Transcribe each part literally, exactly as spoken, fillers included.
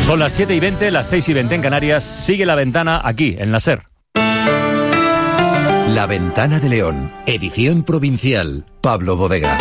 Son las siete y veinte, las seis y veinte en Canarias. Sigue La Ventana aquí, en la SER. La Ventana de León, edición provincial. Pablo Bodega.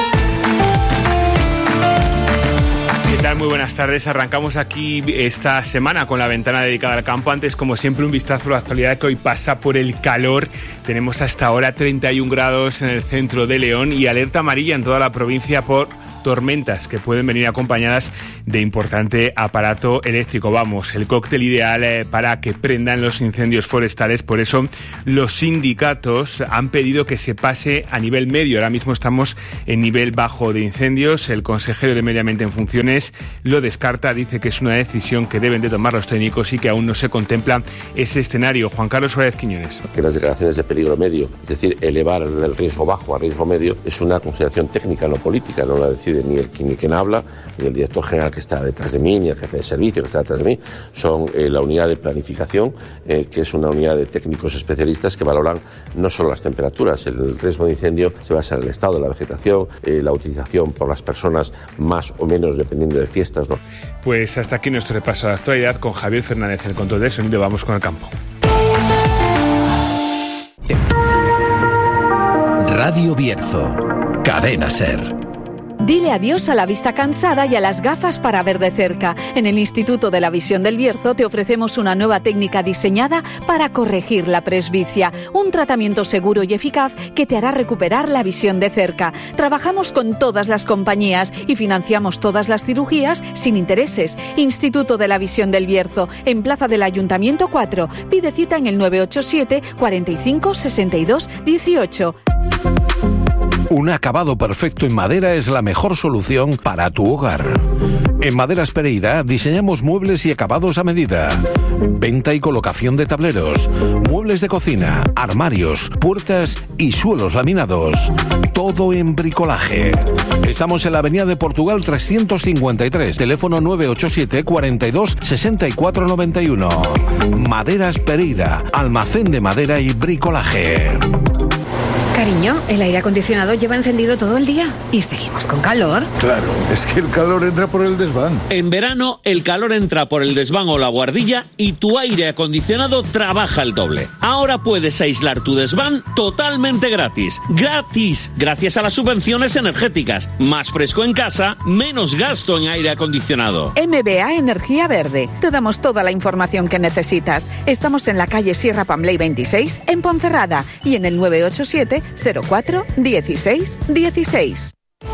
¿Qué tal? Muy buenas tardes. Arrancamos aquí esta semana con la ventana dedicada al campo. Antes, como siempre, un vistazo a la actualidad que hoy pasa por el calor. Tenemos hasta ahora treinta y un grados en el centro de León y alerta amarilla en toda la provincia por tormentas que pueden venir acompañadas de importante aparato eléctrico. Vamos, el cóctel ideal eh, para que prendan los incendios forestales. Por eso los sindicatos han pedido que se pase a nivel medio. Ahora mismo estamos en nivel bajo de incendios. El consejero de Medio Ambiente en funciones lo descarta, dice que es una decisión que deben de tomar los técnicos y que aún no se contempla ese escenario. Juan Carlos Suárez Quiñones. Que las declaraciones de peligro medio, es decir, elevar el riesgo bajo a riesgo medio, es una consideración técnica, no política, no la decide ni el ni quien habla, ni el director general que está detrás de mí, ni el jefe de servicio que está detrás de mí. Son eh, la unidad de planificación, eh, que es una unidad de técnicos especialistas que valoran no solo las temperaturas. El riesgo de incendio se basa en el estado de la vegetación, eh, la utilización por las personas más o menos dependiendo de fiestas, ¿no? Pues hasta aquí nuestro repaso a la actualidad con Javier Fernández en el control de sonido. Vamos con el campo. Radio Bierzo, Cadena SER. Dile adiós a la vista cansada y a las gafas para ver de cerca. En el Instituto de la Visión del Bierzo te ofrecemos una nueva técnica diseñada para corregir la presbicia. Un tratamiento seguro y eficaz que te hará recuperar la visión de cerca. Trabajamos con todas las compañías y financiamos todas las cirugías sin intereses. Instituto de la Visión del Bierzo, en Plaza del Ayuntamiento cuatro. Pide cita en el nueve ocho siete, cuarenta y cinco, sesenta y dos, dieciocho. Un acabado perfecto en madera es la mejor solución para tu hogar. En Maderas Pereira diseñamos muebles y acabados a medida. Venta y colocación de tableros, muebles de cocina, armarios, puertas y suelos laminados. Todo en bricolaje. Estamos en la Avenida de Portugal trescientos cincuenta y tres, teléfono nueve ocho siete, cuarenta y dos, sesenta y cuatro noventa y uno. Maderas Pereira, almacén de madera y bricolaje. Cariño, el aire acondicionado lleva encendido todo el día y seguimos con calor. Claro, es que el calor entra por el desván. En verano, el calor entra por el desván o la buhardilla y tu aire acondicionado trabaja el doble. Ahora puedes aislar tu desván totalmente gratis. ¡Gratis! Gracias a las subvenciones energéticas. Más fresco en casa, menos gasto en aire acondicionado. M B A Energía Verde. Te damos toda la información que necesitas. Estamos en la calle Sierra Pambley veintiséis, en Ponferrada, y en el nueve ocho siete, cero cuatro, dieciséis, dieciséis.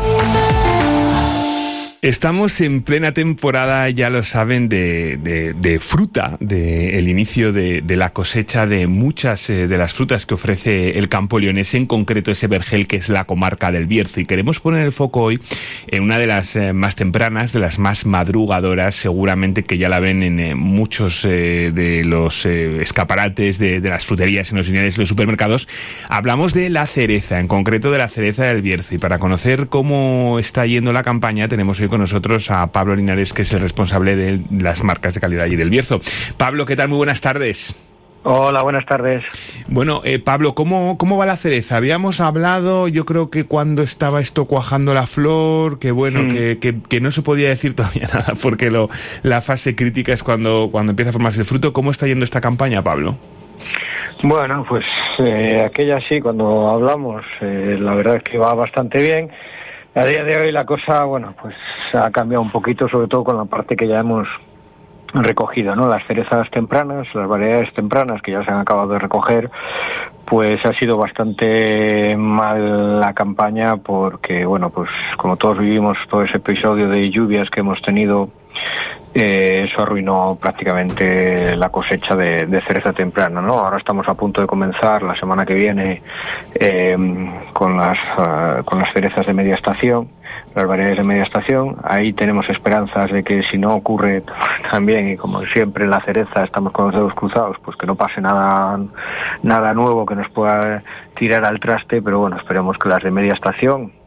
Estamos en plena temporada, ya lo saben, de, de, de fruta, de el inicio de, de la cosecha de muchas eh, de las frutas que ofrece el campo leonés, en concreto ese vergel que es la comarca del Bierzo. Y queremos poner el foco hoy en una de las eh, más tempranas, de las más madrugadoras, seguramente que ya la ven en eh, muchos eh, de los eh, escaparates de, de las fruterías, en los lineales de los supermercados. Hablamos de la cereza, en concreto de la cereza del Bierzo. Y para conocer cómo está yendo la campaña, tenemos hoy con nosotros a Pablo Linares, que es el responsable de las marcas de calidad allí del Bierzo. Pablo, ¿qué tal? Muy buenas tardes. Hola, buenas tardes. Bueno, eh, Pablo, ¿cómo, ¿cómo va la cereza? Habíamos hablado, yo creo que cuando estaba esto cuajando la flor, que bueno, mm. que, que, que no se podía decir todavía nada, porque lo, la fase crítica es cuando, cuando empieza a formarse el fruto. ¿Cómo está yendo esta campaña, Pablo? Bueno, pues eh, aquella sí, cuando hablamos, eh, la verdad es que va bastante bien. A día de hoy la cosa, bueno, pues ha cambiado un poquito, sobre todo con la parte que ya hemos recogido, ¿no? Las cerezas tempranas, las variedades tempranas que ya se han acabado de recoger, pues ha sido bastante mal la campaña porque, bueno, pues como todos vivimos todo ese episodio de lluvias que hemos tenido, eh, eso arruinó prácticamente la cosecha de, de cereza temprana, ¿no? Ahora estamos a punto de comenzar la semana que viene eh, con las uh, con las cerezas de media estación, las variedades de media estación. Ahí tenemos esperanzas de que si no ocurre también, y como siempre en la cereza estamos con los dedos cruzados, pues que no pase nada nada nuevo que nos pueda tirar al traste, pero bueno, esperemos que las de media estación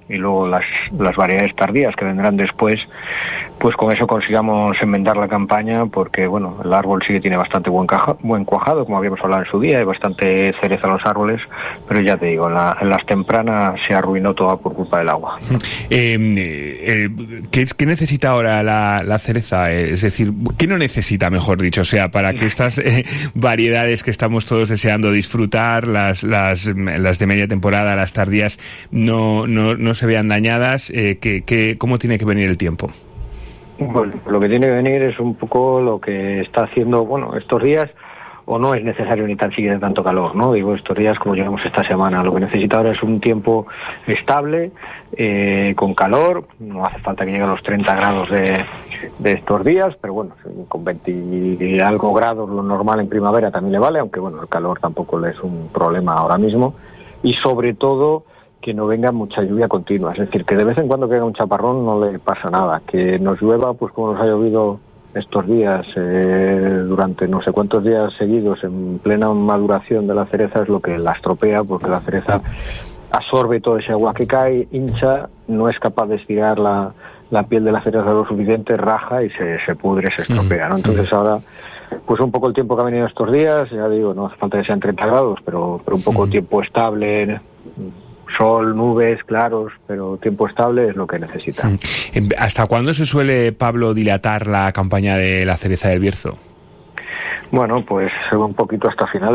y luego las, las variedades tardías que vendrán después, pues con eso consigamos enmendar la campaña, porque bueno, el árbol sí que tiene bastante buen, caja, buen cuajado, como habíamos hablado en su día, hay bastante cereza en los árboles, pero ya te digo, en, la, en las tempranas se arruinó toda por culpa del agua. Eh, eh, ¿qué, ¿Qué necesita ahora la, la cereza? Es decir, ¿qué no necesita, mejor dicho? O sea, para que estas eh, variedades que estamos todos deseando disfrutar, las, las, las de media temporada, las tardías, no, no, no se vean dañadas, eh, que, que, ¿cómo tiene que venir el tiempo? Bueno, lo que tiene que venir es un poco lo que está haciendo, bueno, estos días, o no es necesario ni tan siquiera tanto calor, ¿no? Digo, estos días como llevamos esta semana, lo que necesita ahora es un tiempo estable, eh, con calor, no hace falta que llegue a los treinta grados de, de estos días, pero bueno, con veinte y algo grados lo normal en primavera también le vale, aunque bueno, el calor tampoco le es un problema ahora mismo, y sobre todo que no venga mucha lluvia continua, es decir, que de vez en cuando que haga un chaparrón no le pasa nada, que nos llueva pues como nos ha llovido estos días, eh, durante no sé cuántos días seguidos en plena maduración de la cereza, es lo que la estropea, porque la cereza absorbe todo ese agua que cae, hincha, no es capaz de estirar la, la piel de la cereza lo suficiente, raja y se, se pudre, se estropea, ¿no? Entonces ahora, pues un poco el tiempo que ha venido estos días, ya digo, no hace falta que sean treinta grados, pero, pero un poco tiempo estable, sol, nubes, claros, pero tiempo estable es lo que necesita. ¿Hasta cuándo se suele, Pablo, dilatar la campaña de la cereza del Bierzo? Bueno, pues un poquito hasta final